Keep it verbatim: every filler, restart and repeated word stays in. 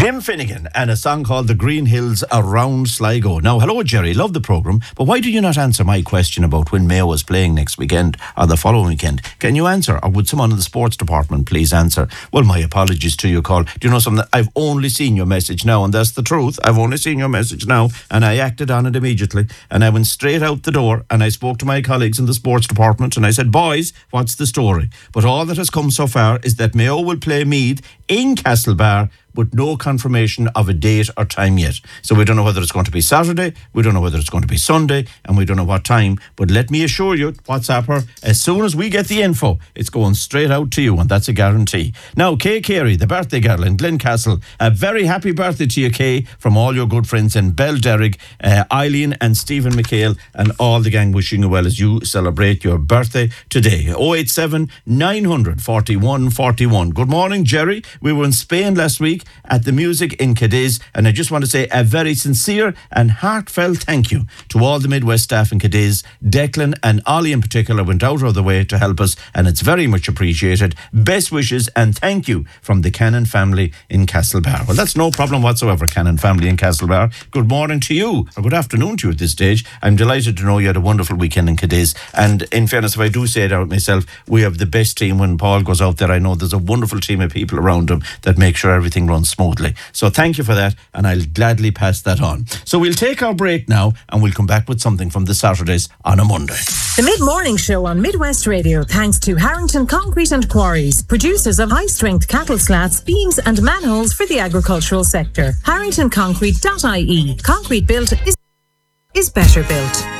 Tim Finnegan and a song called The Green Hills Around Sligo. Now, hello, Jerry. Love the programme, but why do you not answer my question about when Mayo is playing next weekend or the following weekend? Can you answer? Or would someone in the sports department please answer? Well, my apologies to you, Call. Do you know something? I've only seen your message now, and that's the truth. I've only seen your message now, and I acted on it immediately. And I went straight out the door, and I spoke to my colleagues in the sports department, and I said, boys, what's the story? But all that has come so far is that Mayo will play Meath in Castlebar, with no confirmation of a date or time yet. So we don't know whether it's going to be Saturday, we don't know whether it's going to be Sunday, and we don't know what time. But let me assure you, WhatsApp her, as soon as we get the info, it's going straight out to you, and that's a guarantee. Now, Kay Carey, the birthday girl in Glencastle, a very happy birthday to you, Kay, from all your good friends in Belderrig, uh, Eileen and Stephen McHale, and all the gang wishing you well as you celebrate your birthday today. oh eight seven, nine hundred, forty-one forty-one. Good morning, Jerry. We were in Spain last week at the Music in Cadiz, and I just want to say a very sincere and heartfelt thank you to all the Midwest staff in Cadiz. Declan and Ollie in particular went out of the way to help us, and it's very much appreciated. Best wishes and thank you from the Cannon family in Castlebar. Well, that's no problem whatsoever, Cannon family in Castlebar. Good morning to you, or good afternoon to you at this stage. I'm delighted to know you had a wonderful weekend in Cadiz, and in fairness, if I do say it out myself, we have the best team. When Paul goes out there, I know there's a wonderful team of people around him that make sure everything runs smoothly. So thank you for that, and I'll gladly pass that on. So we'll take our break now, and we'll come back with something from the Saturdays on a Monday. The Mid-Morning Show on Midwest Radio, thanks to Harrington Concrete and Quarries, producers of high-strength cattle slats, beams and manholes for the agricultural sector. harrington concrete dot I E. Concrete built is, is better built.